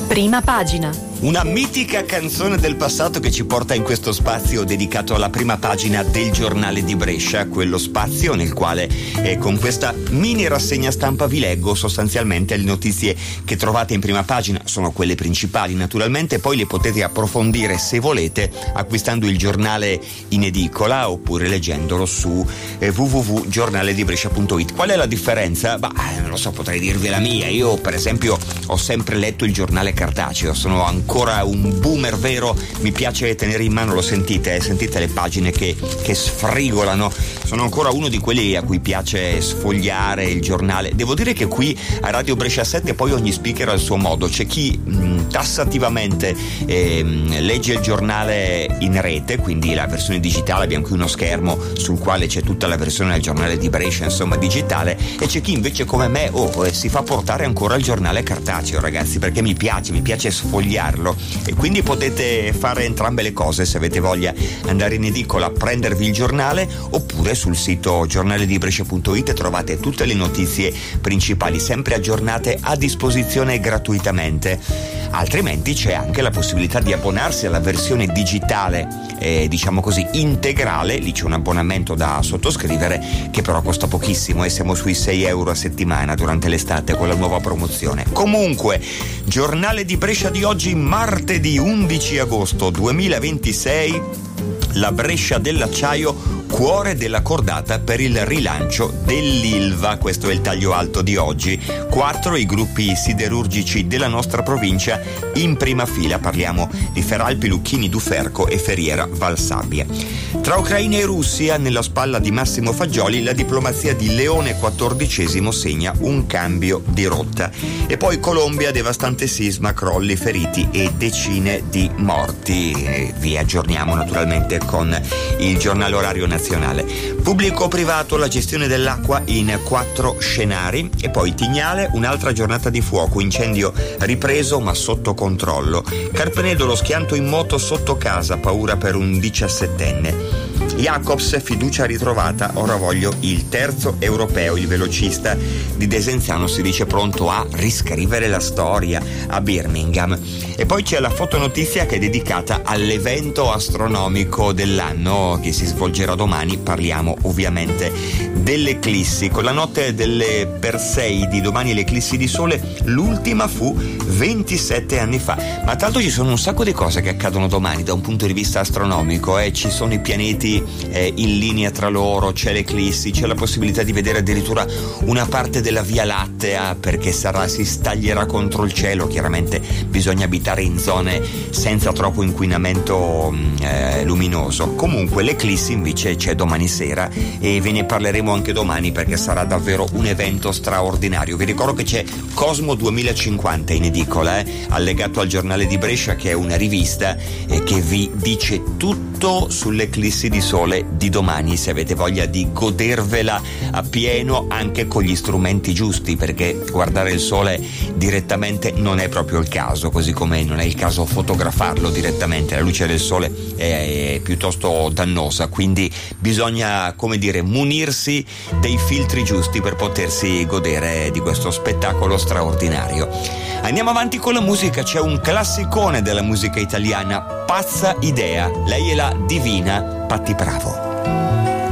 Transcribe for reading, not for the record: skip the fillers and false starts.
Prima pagina. Una mitica canzone del passato che ci porta in questo spazio dedicato alla prima pagina del giornale di Brescia, quello spazio nel quale con questa mini rassegna stampa vi leggo sostanzialmente le notizie che trovate in prima pagina, sono quelle principali naturalmente, poi le potete approfondire se volete acquistando il giornale in edicola oppure leggendolo su www.giornaledibrescia.it. Qual è la differenza? Non lo so, potrei dirvi la mia. Io per esempio ho sempre letto il giornale cartaceo, sono ancora un boomer vero, mi piace tenere in mano, lo sentite le pagine che sfrigolano, sono ancora uno di quelli a cui piace sfogliare il giornale. Devo dire che qui a Radio Brescia 7 poi ogni speaker ha il suo modo, c'è chi tassativamente legge il giornale in rete, quindi la versione digitale, abbiamo qui uno schermo sul quale c'è tutta la versione del giornale di Brescia, insomma digitale, e c'è chi invece come me si fa portare ancora il giornale cartaceo, ragazzi, perché mi piace sfogliarlo, e quindi potete fare entrambe le cose se avete voglia, andare in edicola a prendervi il giornale oppure sul sito giornaledibrescia.it trovate tutte le notizie principali sempre aggiornate a disposizione gratuitamente. Altrimenti c'è anche la possibilità di abbonarsi alla versione digitale, diciamo così integrale, lì c'è un abbonamento da sottoscrivere che però costa pochissimo e siamo sui 6 euro a settimana durante l'estate con la nuova promozione. Comunque, giornale di Brescia di oggi, martedì 11 agosto 2026, la Brescia dell'acciaio, cuore della cordata per il rilancio dell'Ilva. Questo è il taglio alto di oggi. 4 i gruppi siderurgici della nostra provincia in prima fila, parliamo di Feralpi, Lucchini, Duferco e Ferriera Valsabbia. Tra Ucraina e Russia, nella spalla di Massimo Fagioli, la diplomazia di Leone XIV segna un cambio di rotta. E poi Colombia, devastante sisma, crolli, feriti e decine di morti. Vi aggiorniamo naturalmente con il giornale orario nazionale. Pubblico-privato, la gestione dell'acqua in 4 scenari. E poi Tignale, un'altra giornata di fuoco, incendio ripreso ma sotto controllo. Carpenedo, lo schianto in moto sotto casa, paura per un 17enne. Jacobs, fiducia ritrovata, ora voglio il terzo europeo. Il velocista di Desenzano si dice pronto a riscrivere la storia a Birmingham. E poi c'è la fotonotizia che è dedicata all'evento astronomico dell'anno che si svolgerà domani, parliamo ovviamente dell'eclissi. Con la notte delle Perseidi, domani l'eclissi di sole, l'ultima fu 27 anni fa. Ma tanto ci sono un sacco di cose che accadono domani da un punto di vista astronomico, ci sono i pianeti in linea tra loro, c'è l'eclissi, c'è la possibilità di vedere addirittura una parte della Via Lattea perché si staglierà contro il cielo. Chiaramente bisogna abitare in zone senza troppo inquinamento luminoso. Comunque l'eclissi invece c'è domani sera e ve ne parleremo anche domani perché sarà davvero un evento straordinario. Vi ricordo che c'è Cosmo 2050 in edicola, allegato al giornale di Brescia, che è una rivista che vi dice tutto sull'eclissi di sole di domani, se avete voglia di godervela a pieno anche con gli strumenti giusti, perché guardare il sole direttamente non è proprio il caso, così come non è il caso fotografarlo direttamente, la luce del sole è piuttosto dannosa, quindi bisogna, come dire, munirsi dei filtri giusti per potersi godere di questo spettacolo straordinario. Andiamo avanti con la musica, c'è un classicone della musica italiana, Pazza Idea, lei è la divina Patti Bravo.